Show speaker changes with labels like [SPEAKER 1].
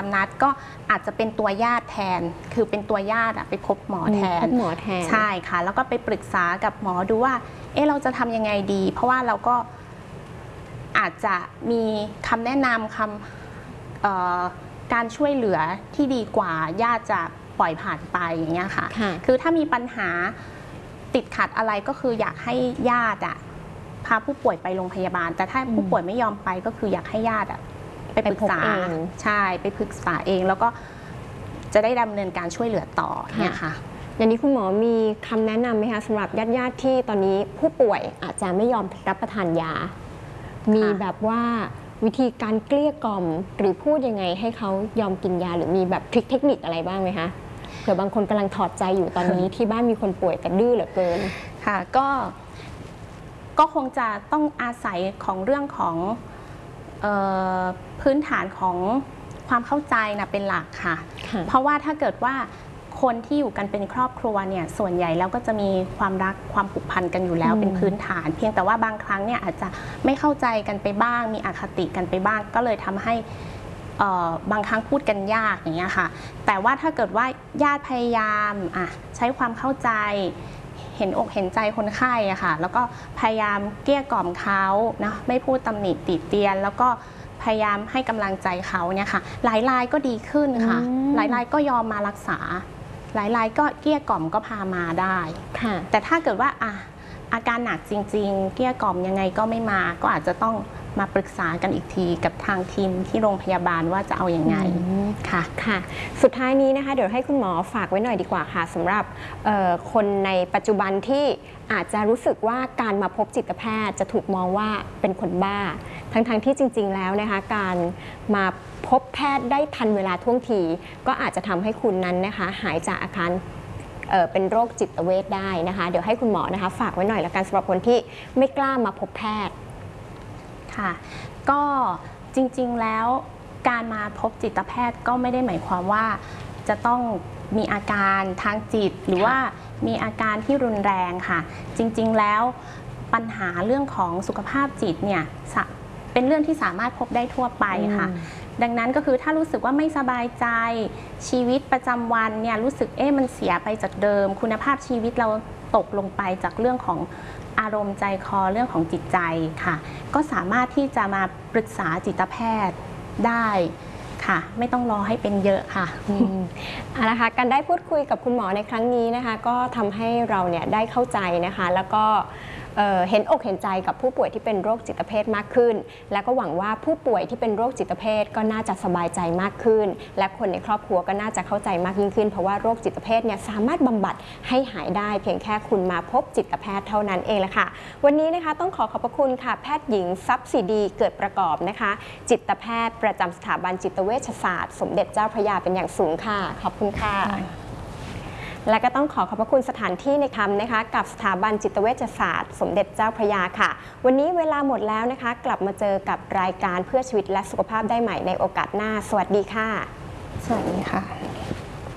[SPEAKER 1] นัดก็อาจจะเป็นตัวญาติแทนคือเป็นตัวญาติไปพบหมอแทนใช่ค่ะแล้วก็ไปปรึกษากับหมอดูว่าเราจะทำยังไงดีเพราะว่าเราก็อาจจะมีคำแนะนำการช่วยเหลือที่ดีกว่าญาติจะปล่อยผ่านไปอย่างเงี้ยค่ะคือถ้ามีปัญหาติดขัดอะไรก็คืออยากให้ญาติพาผู้ป่วยไปโรงพยาบาลแต่ถ้าผู้ป่วยไม่ยอมไปก็คืออยากให้ญาติไปปรึกษาใช่ไปปรึกษาเองแล้วก็จะได้ดำเนินการช่วยเหลือต่อเนี่ยค่ะ
[SPEAKER 2] อย่างนี้คุณหมอมีคำแนะนำไหมคะสำหรับญาติที่ตอนนี้ผู้ป่วยอาจจะไม่ยอมรับประทานยามีแบบว่าวิธีการเกลี้ยกล่อมหรือพูดยังไงให้เขายอมกินยาหรือมีแบบทริคเทคนิคอะไรบ้างไหมคะเผื่อบางคนกำลังถอดใจอยู่ตอนนี้ ที่บ้านมีคนป่วยแต่ดื้อเหลือเกิน
[SPEAKER 1] ค่ะก็คงจะต้องอาศัยของเรื่องของพื้นฐานของความเข้าใจนะเป็นหลักค่ะเพราะว่าถ้าเกิดว่าคนที่อยู่กันเป็นครอบครัวเนี่ยส่วนใหญ่แล้วก็จะมีความรักความผูกพันกันอยู่แล้วเป็นพื้นฐานเพียงแต่ว่าบางครั้งเนี่ยอาจจะไม่เข้าใจกันไปบ้างมีอคติกันไปบ้างก็เลยทำให้บางครั้งพูดกันยากอย่างเงี้ยค่ะแต่ว่าถ้าเกิดว่าญาติพยายามใช้ความเข้าใจเห็นอกเห็นใจคนไข้อะค่ะแล้วก็พยายามเกลี้ยกล่อมเขานะไม่พูดตำหนิติเตียนแล้วก็พยายามให้กำลังใจเขาเนี่ยค่ะหลายรายก็ดีขึ้นค่ะหลายรายก็ยอมมารักษาหลายรายก็เกลี้ยกล่อมก็พามาได้แต่ถ้าเกิดว่าอาการหนักจริงๆเกลี้ยกล่อมยังไงก็ไม่มาก็อาจจะต้องมาปรึกษากันอีกทีกับทางทีมที่โรงพยาบาลว่าจะเอาอย่างไง
[SPEAKER 2] ค่ะสุดท้ายนี้นะคะเดี๋ยวให้คุณหมอฝากไว้หน่อยดีกว่าค่ะสำหรับคนในปัจจุบันที่อาจจะรู้สึกว่าการมาพบจิตแพทย์จะถูกมองว่าเป็นคนบ้าทั้งที่จริงๆแล้วนะคะการมาพบแพทย์ได้ทันเวลาท่วงทีก็อาจจะทำให้คุณนั้นนะคะหายจากอาการเป็นโรคจิตเวชได้นะคะเดี๋ยวให้คุณหมอนะคะฝากไว้หน่อยแล้วกันสำหรับคนที่ไม่กล้ามาพบแพทย์
[SPEAKER 1] ค่ะก็จริงๆแล้วการมาพบจิตแพทย์ก็ไม่ได้หมายความว่าจะต้องมีอาการทางจิตหรือว่ามีอาการที่รุนแรงค่ะจริงๆแล้วปัญหาเรื่องของสุขภาพจิตเนี่ยเป็นเรื่องที่สามารถพบได้ทั่วไปค่ะดังนั้นก็คือถ้ารู้สึกว่าไม่สบายใจชีวิตประจำวันเนี่ยรู้สึกมันเสียไปจากเดิมคุณภาพชีวิตเราตกลงไปจากเรื่องของอารมณ์ใจคอเรื่องของจิตใจค่ะก็สามารถที่จะมาปรึกษาจิตแพทย์ได้ค่ะไม่ต้องรอให้เป็นเยอะค่ะ
[SPEAKER 2] เอาละค่ะการได้พูดคุยกับคุณหมอในครั้งนี้นะคะก็ทำให้เราเนี่ยได้เข้าใจนะคะแล้วก็เห็นอกเห็นใจกับผู้ป่วยที่เป็นโรคจิตเภทมากขึ้นและก็หวังว่าผู้ป่วยที่เป็นโรคจิตเภทก็น่าจะสบายใจมากขึ้นและคนในครอบครัวก็น่าจะเข้าใจมากยิ่งขึ้นเพราะว่าโรคจิตเภทเนี่ยสามารถบำบัดให้หายได้เพียงแค่คุณมาพบจิตแพทย์เท่านั้นเองแหละค่ะวันนี้นะคะต้องขอบพระคุณค่ะแพทย์หญิงทรัพย์ศิดีเกิดประกอบนะคะจิตแพทย์ประจำสถาบันจิตเวชศาสตร์สมเด็จเจ้าพระยาเป็นอย่างสูงค่ะขอบคุณค่ะและก็ต้องขอบพระคุณสถานที่ในคำนะคะกับสถาบันจิตเวชศาสตร์สมเด็จเจ้าพระยาค่ะวันนี้เวลาหมดแล้วนะคะกลับมาเจอกับรายการเพื่อชีวิตและสุขภาพได้ใหม่ในโอกาสหน้าสวัสดีค่ะ
[SPEAKER 1] สวัสดีค่ะ